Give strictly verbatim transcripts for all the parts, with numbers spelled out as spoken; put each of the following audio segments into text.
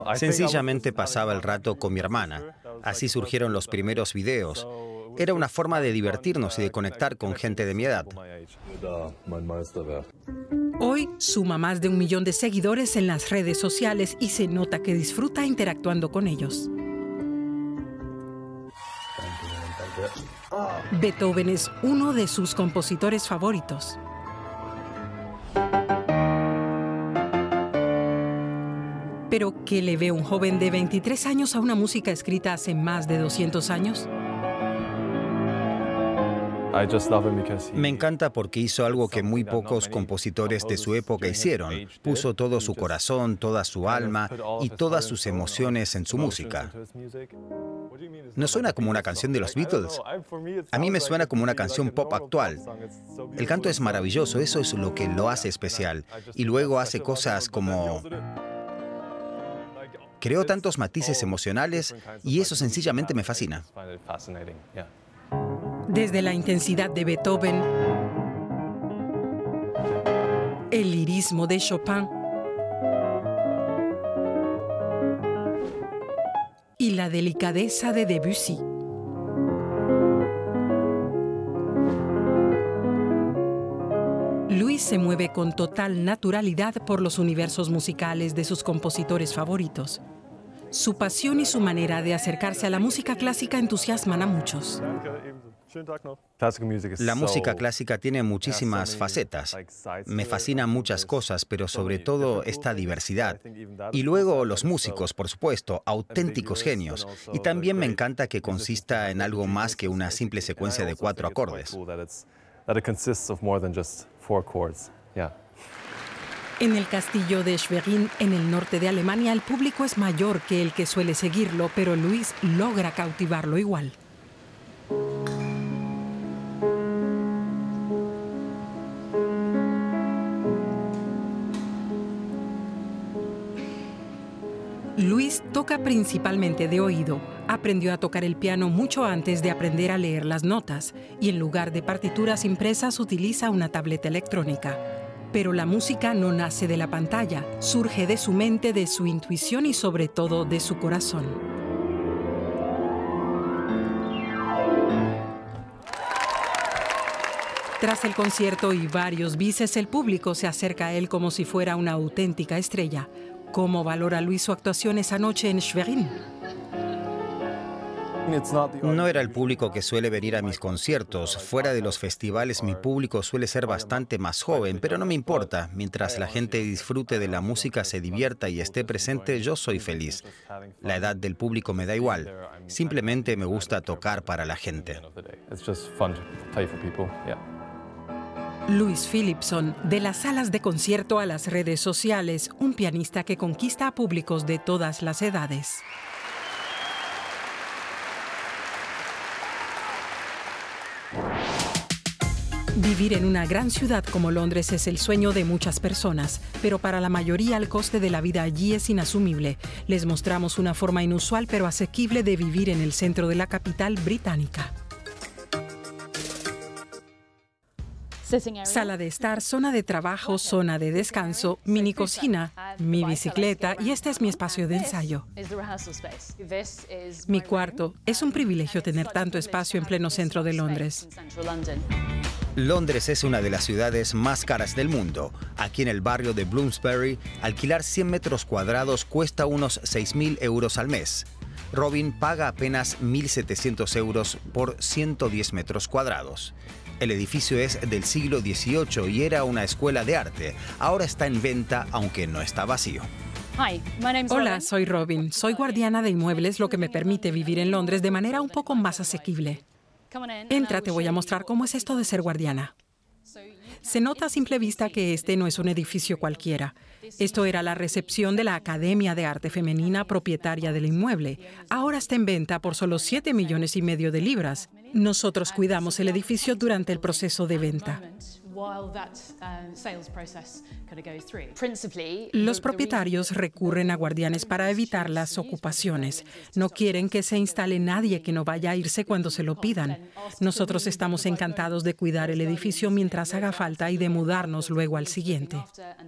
Sencillamente pasaba el rato con mi hermana. Así surgieron los primeros videos. Era una forma de divertirnos y de conectar con gente de mi edad. Hoy suma más de un millón de seguidores en las redes sociales y se nota que disfruta interactuando con ellos. Beethoven es uno de sus compositores favoritos. ¿Pero qué le ve un joven de veintitrés años a una música escrita hace más de doscientos años? Me encanta porque hizo algo que muy pocos compositores de su época hicieron. Puso todo su corazón, toda su alma y todas sus emociones en su música. ¿No suena como una canción de los Beatles? A mí me suena como una canción pop actual. El canto es maravilloso, eso es lo que lo hace especial. Y luego hace cosas como... Creó tantos matices emocionales y eso sencillamente me fascina. Desde la intensidad de Beethoven, el lirismo de Chopin y la delicadeza de Debussy. Luis se mueve con total naturalidad por los universos musicales de sus compositores favoritos. Su pasión y su manera de acercarse a la música clásica entusiasman a muchos. La música clásica tiene muchísimas facetas. Me fascinan muchas cosas, pero sobre todo esta diversidad. Y luego los músicos, por supuesto, auténticos genios. Y también me encanta que consista en algo más que una simple secuencia de cuatro acordes. En el castillo de Schwerin, en el norte de Alemania, el público es mayor que el que suele seguirlo, pero Luis logra cautivarlo igual. Luis toca principalmente de oído. Aprendió a tocar el piano mucho antes de aprender a leer las notas y en lugar de partituras impresas utiliza una tableta electrónica. Pero la música no nace de la pantalla, surge de su mente, de su intuición y sobre todo de su corazón. Tras el concierto y varios bises, el público se acerca a él como si fuera una auténtica estrella. ¿Cómo valora Luis su actuación esa noche en Schwerin? No era el público que suele venir a mis conciertos. Fuera de los festivales, mi público suele ser bastante más joven, pero no me importa. Mientras la gente disfrute de la música, se divierta y esté presente, yo soy feliz. La edad del público me da igual. Simplemente me gusta tocar para la gente. Louis Phillipson, de las salas de concierto a las redes sociales, un pianista que conquista a públicos de todas las edades. Vivir en una gran ciudad como Londres es el sueño de muchas personas, pero para la mayoría el coste de la vida allí es inasumible. Les mostramos una forma inusual pero asequible de vivir en el centro de la capital británica. Sala de estar, zona de trabajo, zona de descanso, mini cocina, mi bicicleta y este es mi espacio de ensayo. Mi cuarto. Es un privilegio tener tanto espacio en pleno centro de Londres. Londres es una de las ciudades más caras del mundo. Aquí en el barrio de Bloomsbury, alquilar cien metros cuadrados cuesta unos seis mil euros al mes. Robin paga apenas mil setecientos euros por ciento diez metros cuadrados. El edificio es del siglo dieciocho y era una escuela de arte. Ahora está en venta, aunque no está vacío. Hola, soy Robin. Soy guardiana de inmuebles, lo que me permite vivir en Londres de manera un poco más asequible. Entra, te voy a mostrar cómo es esto de ser guardiana. Se nota a simple vista que este no es un edificio cualquiera. Esto era la recepción de la Academia de Arte Femenina propietaria del inmueble. Ahora está en venta por solo siete millones y medio de libras. Nosotros cuidamos el edificio durante el proceso de venta. Los propietarios recurren a guardianes para evitar las ocupaciones. No quieren que se instale nadie que no vaya a irse cuando se lo pidan. Nosotros estamos encantados de cuidar el edificio mientras haga falta y de mudarnos luego al siguiente.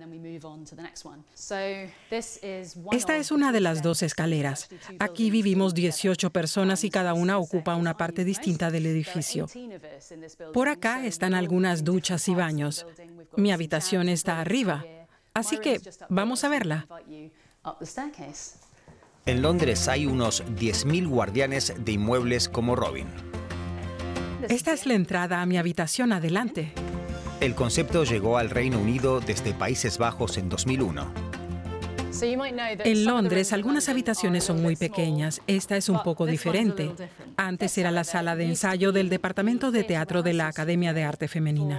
Esta es una de las dos escaleras. Aquí vivimos dieciocho personas y cada una ocupa una parte distinta del edificio. Por acá están algunas duchas y baños. Mi habitación está arriba, así que vamos a verla. En Londres hay unos diez mil guardianes de inmuebles como Robin. Esta es la entrada a mi habitación. Adelante. El concepto llegó al Reino Unido desde Países Bajos en dos mil uno. En Londres, algunas habitaciones son muy pequeñas. Esta es un poco diferente. Antes era la sala de ensayo del Departamento de Teatro de la Academia de Arte Femenina.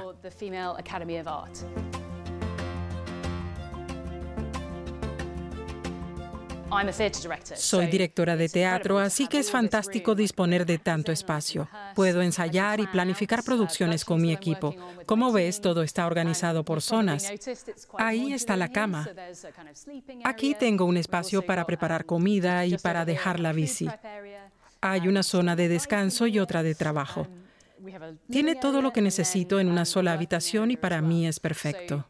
Soy directora de teatro, así que es fantástico disponer de tanto espacio. Puedo ensayar y planificar producciones con mi equipo. Como ves, todo está organizado por zonas. Ahí está la cama. Aquí tengo un espacio para preparar comida y para dejar la bici. Hay una zona de descanso y otra de trabajo. Tiene todo lo que necesito en una sola habitación y para mí es perfecto.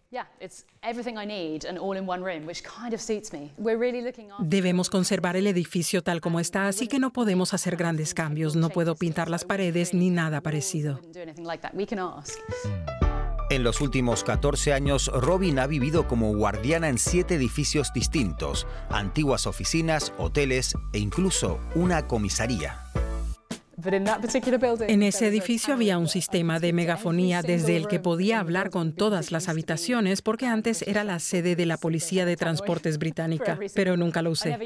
Debemos conservar el edificio tal como está, así que no podemos hacer grandes cambios. No puedo pintar las paredes ni nada parecido. En los últimos catorce años, Robin ha vivido como guardiana en siete edificios distintos, antiguas oficinas, hoteles e incluso una comisaría. En ese edificio había un sistema de megafonía desde el que podía hablar con todas las habitaciones porque antes era la sede de la Policía de Transportes británica, pero nunca lo usé.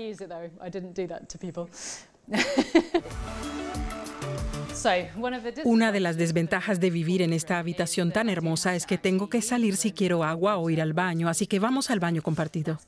Una de las desventajas de vivir en esta habitación tan hermosa es que tengo que salir si quiero agua o ir al baño, así que vamos al baño compartido.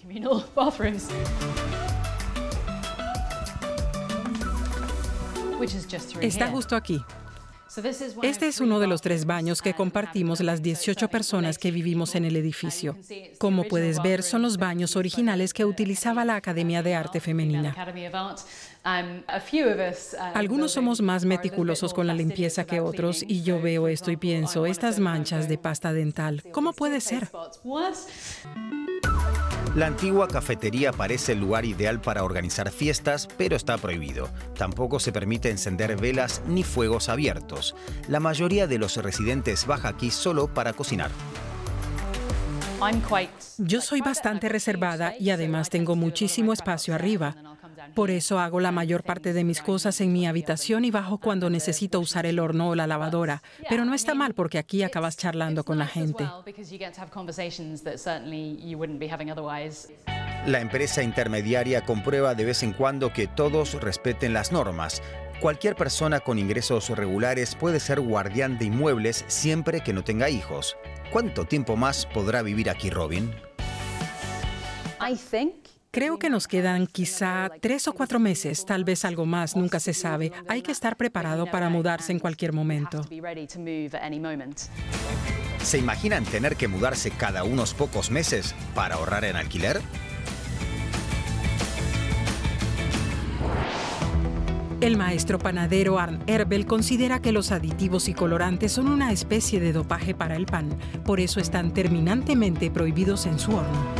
Está justo aquí. Este es uno de los tres baños que compartimos las dieciocho personas que vivimos en el edificio. Como puedes ver, son los baños originales que utilizaba la Academia de Arte Femenina. Algunos somos más meticulosos con la limpieza que otros y yo veo esto y pienso, estas manchas de pasta dental, ¿cómo puede ser? La antigua cafetería parece el lugar ideal para organizar fiestas, pero está prohibido. Tampoco se permite encender velas ni fuegos abiertos. La mayoría de los residentes baja aquí solo para cocinar. Yo soy bastante reservada y además tengo muchísimo espacio arriba. Por eso hago la mayor parte de mis cosas en mi habitación y bajo cuando necesito usar el horno o la lavadora. Pero no está mal porque aquí acabas charlando con la gente. La empresa intermediaria comprueba de vez en cuando que todos respeten las normas. Cualquier persona con ingresos regulares puede ser guardián de inmuebles siempre que no tenga hijos. ¿Cuánto tiempo más podrá vivir aquí Robin? Creo que nos quedan quizá tres o cuatro meses, tal vez algo más, nunca se sabe. Hay que estar preparado para mudarse en cualquier momento. ¿Se imaginan tener que mudarse cada unos pocos meses para ahorrar en alquiler? El maestro panadero Arnd Erbel considera que los aditivos y colorantes son una especie de dopaje para el pan. Por eso están terminantemente prohibidos en su horno.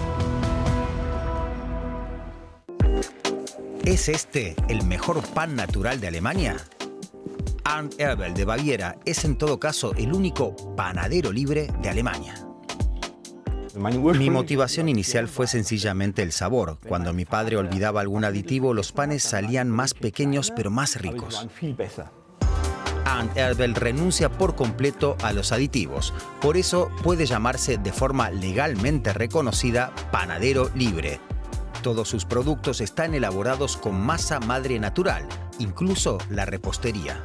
¿Es este el mejor pan natural de Alemania? Arnd Erbel de Baviera es en todo caso el único panadero libre de Alemania. Mi motivación inicial fue sencillamente el sabor. Cuando mi padre olvidaba algún aditivo, los panes salían más pequeños pero más ricos. Arnd Erbel renuncia por completo a los aditivos. Por eso puede llamarse de forma legalmente reconocida panadero libre. Todos sus productos están elaborados con masa madre natural, incluso la repostería.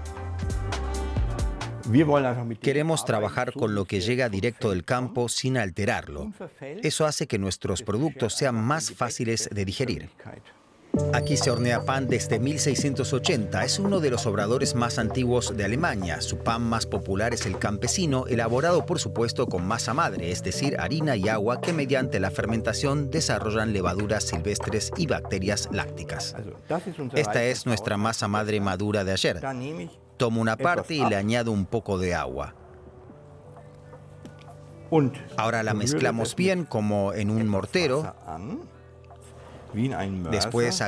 Queremos trabajar con lo que llega directo del campo sin alterarlo. Eso hace que nuestros productos sean más fáciles de digerir. Aquí se hornea pan desde mil seiscientos ochenta. Es uno de los obradores más antiguos de Alemania. Su pan más popular es el campesino, elaborado por supuesto con masa madre, es decir, harina y agua que mediante la fermentación desarrollan levaduras silvestres y bacterias lácticas. Esta es nuestra masa madre madura de ayer. Tomo una parte y le añado un poco de agua. Ahora la mezclamos bien como en un mortero. Después